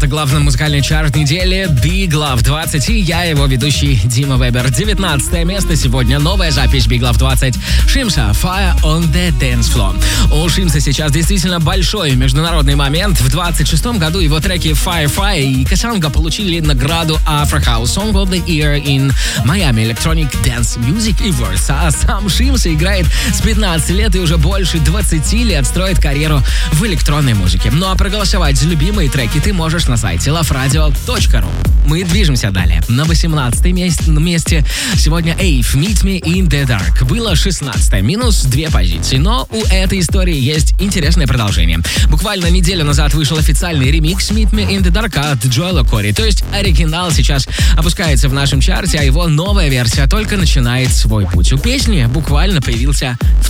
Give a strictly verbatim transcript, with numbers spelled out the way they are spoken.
Главный музыкальный чарт недели Big Love двадцать, и я его ведущий Дима Вебер. девятнадцатое место сегодня. Новая запись Big Love двадцать. Шимса Fire on the Dance Floor. У Шимса сейчас действительно большой международный момент. В двадцать шестом году его треки Fire Fire и Касанга получили награду Afro House Song of the Year in Miami Electronic Dance Music Awards. А сам Шимса играет с пятнадцати лет и уже больше двадцати лет строит карьеру в электронной музыке. Ну а проголосовать за любимые треки ты можешь на сайте лав радио точка ру. Мы движемся далее. На восемнадцатом месте сегодня Ave, Meet Me in the Dark. Было шестнадцатое, минус две позиции. Но у этой истории есть интересное продолжение. Буквально неделю назад вышел официальный ремикс Meet Me in the Dark от Джоэла Кори. То есть оригинал сейчас опускается в нашем чарте, а его новая версия только начинает свой путь. У песни буквально появился